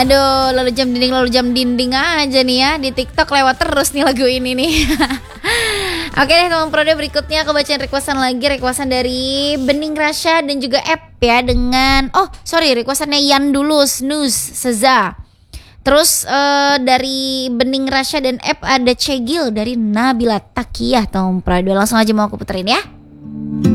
Aduh, lalu jam dinding aja nih ya. Di TikTok lewat terus nih lagu ini nih. Oke deh teman Prode, berikutnya aku bacain requestan dari Bening Rasya dan juga App ya dengan requestannya Yan dulu, Snooze, Seza. Terus dari Bening Rasya dan App ada Cegil dari Nabila Takiyah teman Prode. Langsung aja mau aku puterin ya.